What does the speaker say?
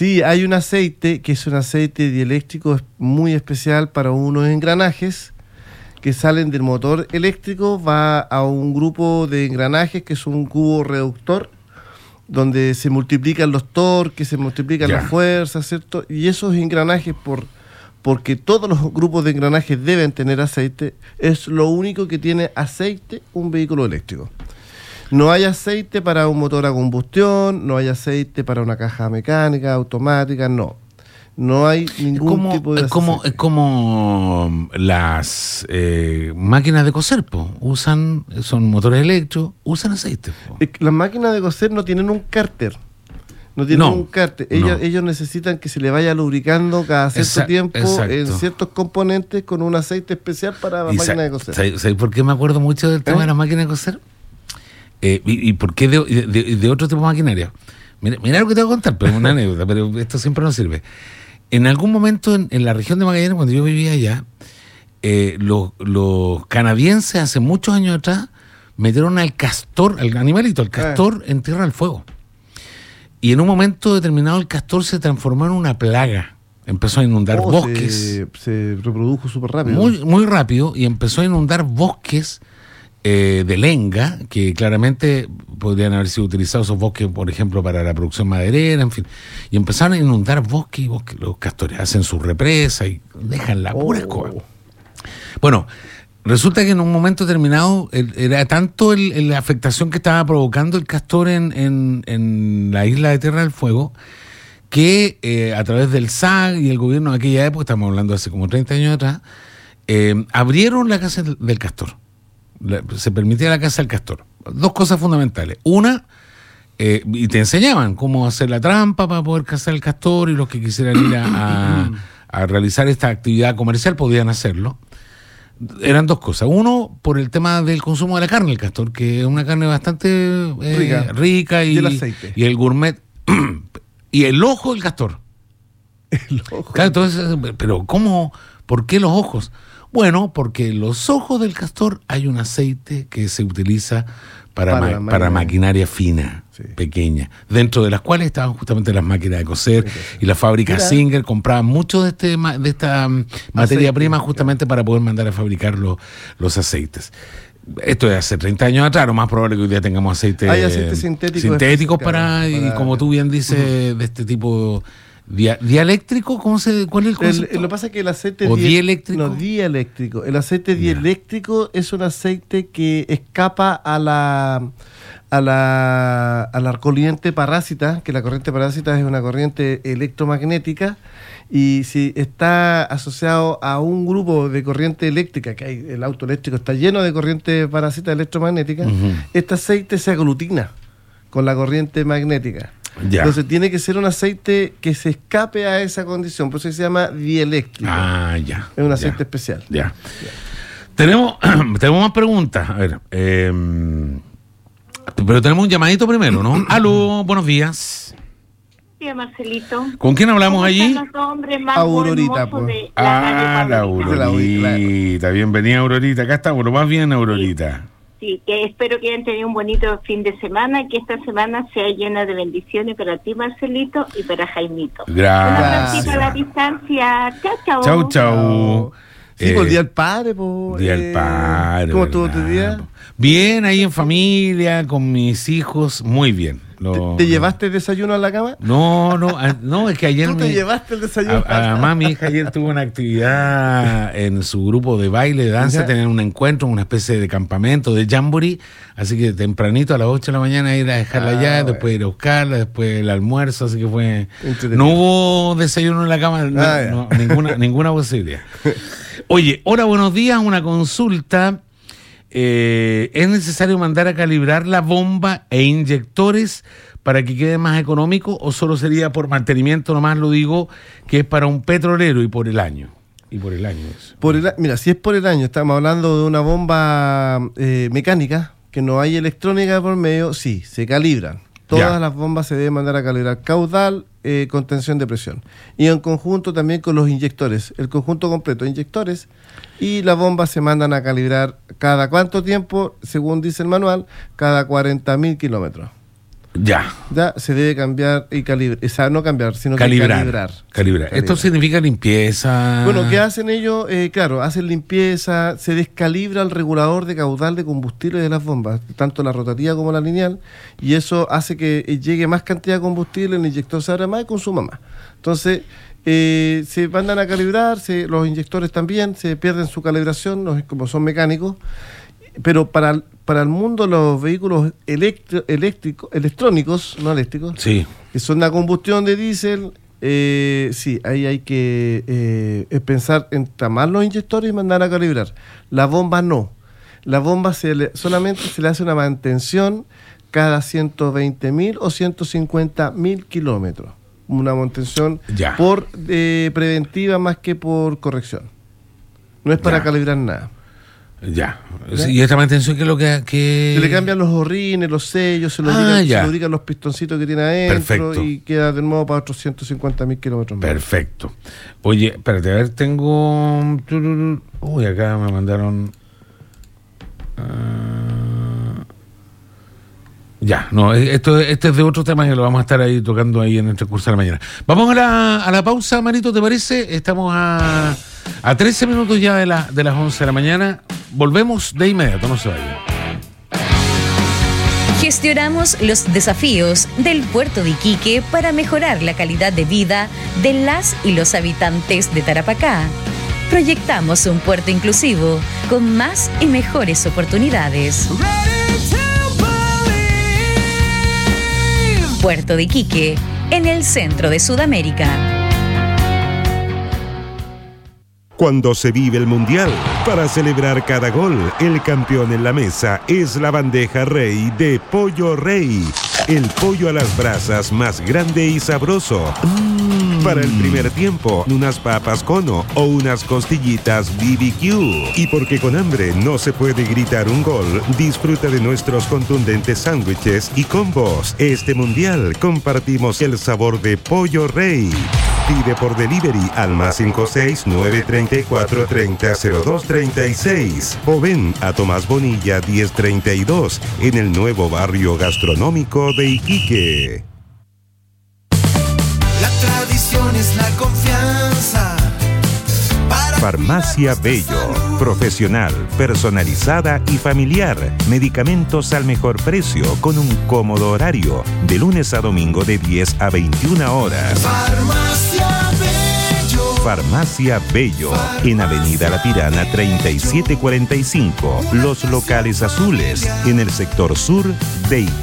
Sí, hay un aceite que es un aceite dieléctrico muy especial para unos engranajes que salen del motor eléctrico, va a un grupo de engranajes que es un cubo reductor, donde se multiplican los torques, se multiplican las fuerzas, ¿cierto? Y esos engranajes, porque todos los grupos de engranajes deben tener aceite, es lo único que tiene aceite un vehículo eléctrico. No hay aceite para un motor a combustión, no hay aceite para una caja mecánica, automática, no. No hay ningún tipo de aceite. Es como las máquinas de coser, son motores eléctricos, usan aceite. Las máquinas de coser no tienen un cárter. Ellos necesitan que se le vaya lubricando cada cierto tiempo en ciertos componentes con un aceite especial para la máquina de coser. ¿Sabes por qué me acuerdo mucho del tema de las máquinas de coser? ¿Y por qué de otro tipo de maquinaria? Mira lo que te voy a contar, pero es una anécdota, pero esto siempre nos sirve. En algún momento en la región de Magallanes, cuando yo vivía allá, los canadienses hace muchos años atrás metieron al castor, al animalito, al castor en Tierra del Fuego. Y en un momento determinado el castor se transformó en una plaga. Empezó a inundar bosques. Se reprodujo súper rápido. Muy, muy rápido, y empezó a inundar bosques de lenga, que claramente podrían haber sido utilizados esos bosques, por ejemplo, para la producción maderera, en fin. Y empezaron a inundar bosques y bosques. Los castores hacen su represa y dejan la pura escoba. Bueno, resulta que en un momento determinado era tanto la afectación que estaba provocando el castor en la isla de Tierra del Fuego, que a través del SAG y el gobierno de aquella época, estamos hablando de hace como 30 años atrás, abrieron la casa del castor. Se permitía la caza del castor. Dos cosas fundamentales. Una, y te enseñaban cómo hacer la trampa para poder cazar el castor, y los que quisieran ir a realizar esta actividad comercial podían hacerlo. Eran dos cosas. Uno, por el tema del consumo de la carne del castor, que es una carne bastante rica y el aceite. Y el gourmet. Y el ojo del castor. El ojo. Claro, entonces, pero ¿cómo? ¿Por qué los ojos? Bueno, porque en los ojos del castor hay un aceite que se utiliza para maquinaria fina, pequeña, dentro de las cuales estaban justamente las máquinas de coser, y la fábrica Singer compraba mucho de esta materia prima justamente para poder mandar a fabricar los aceites. Esto es hace 30 años atrás, lo más probable que hoy día tengamos aceites sintéticos para, y como tú bien dices, de este tipo. ¿Dialéctrico? ¿Cuál es el concepto? Lo que pasa es que el aceite dieléctrico. No, dieléctrico. El aceite dieléctrico es un aceite que escapa a la corriente parásita, que la corriente parásita es una corriente electromagnética, y si está asociado a un grupo de corriente eléctrica, que hay, el auto eléctrico está lleno de corriente parásita electromagnética, este aceite se aglutina con la corriente magnética. Entonces tiene que ser un aceite que se escape a esa condición, por eso se llama dieléctrico. Es un aceite especial. Tenemos más preguntas. A ver, pero tenemos un llamadito primero, ¿no? Aló, buenos días. Sí, Marcelito. ¿Con quién hablamos allí? Aurorita, pues. La Aurorita. Bienvenida, Aurorita. Acá estamos, lo más bien, Aurorita. Sí, que espero que hayan tenido un bonito fin de semana, que esta semana sea llena de bendiciones para ti, Marcelito, y para Jaimito. Gracias. Un abrazo a la distancia. Chao. Chau. Sí, por el Día del Padre, Día del Padre. ¿Cómo estuvo tu día? Bien, ahí en familia, con mis hijos, muy bien. ¿Te llevaste el desayuno a la cama? No, es que ayer... ¿Tú te llevaste el desayuno? Además, mi hija ayer tuvo una actividad en su grupo de baile, de danza, tenían un encuentro, una especie de campamento, de jamboree, así que tempranito a las 8 de la mañana ir a dejarla allá, después ir a buscarla, después el almuerzo, así que fue... No hubo desayuno en la cama, ninguna posibilidad. Oye, hola, buenos días, una consulta. ¿Es necesario mandar a calibrar la bomba e inyectores para que quede más económico, o solo sería por mantenimiento nomás? Lo digo, que es para un petrolero y por el año. Eso. Mira, si es por el año, estamos hablando de una bomba mecánica, que no hay electrónica por medio, sí, se calibran. Todas las bombas se deben mandar a calibrar caudal, contención de presión. Y en conjunto también con los inyectores, el conjunto completo, inyectores y las bombas se mandan a calibrar cada cuánto tiempo, según dice el manual, cada 40.000 kilómetros. Ya. Ya se debe cambiar y calibrar, o sea, no cambiar, sino Calibrar. Esto significa limpieza. Bueno, ¿qué hacen ellos? Claro, hacen limpieza, se descalibra el regulador de caudal de combustible de las bombas, tanto la rotativa como la lineal, y eso hace que llegue más cantidad de combustible, el inyector se abra más y consuma más. Entonces, se mandan a calibrar, los inyectores también, se pierden su calibración, como son mecánicos, pero para el mundo los vehículos electrónicos, no eléctricos, sí, que son la combustión de diésel, sí, ahí hay que pensar en tamar los inyectores y mandar a calibrar. La bomba no. La bomba solamente se le hace una mantención cada 120.000 o 150.000 kilómetros. Una mantención por preventiva más que por corrección. No es para calibrar nada. Ya. ¿Y esta mantención qué es lo que...? Se le cambian los horrines, los sellos, se le lubrican los pistoncitos que tiene adentro. Perfecto. Y queda de nuevo para otros 150.000 kilómetros más. Perfecto. Oye, espérate, a ver, tengo... Uy, acá me mandaron... Ya, no, esto es de otro tema que lo vamos a estar ahí tocando ahí en el transcurso de la mañana. Vamos a la pausa, Marito, ¿te parece? Estamos a 13 minutos ya de las 11 de la mañana. Volvemos de inmediato, no se vayan. Gestionamos los desafíos del puerto de Iquique para mejorar la calidad de vida de las y los habitantes de Tarapacá. Proyectamos un puerto inclusivo con más y mejores oportunidades. Puerto de Iquique, en el centro de Sudamérica. Cuando se vive el Mundial, para celebrar cada gol, el campeón en la mesa es la bandeja Rey de Pollo Rey. El pollo a las brasas más grande y sabroso. Para el primer tiempo, unas papas cono o unas costillitas BBQ. Y porque con hambre no se puede gritar un gol, disfruta de nuestros contundentes sándwiches y combos. Este Mundial compartimos el sabor de Pollo Rey. Pide por delivery al +56 934 30 02 36 o ven a Tomás Bonilla 1032 en el nuevo barrio gastronómico de Iquique. La tradición es la confianza. Farmacia Bello, profesional, personalizada y familiar. Medicamentos al mejor precio con un cómodo horario, de lunes a domingo de 10 a 21 horas. Farmacia Bello. Farmacia Bello, en Avenida La Tirana 3745, Los Locales Azules, en el sector sur de Iquique.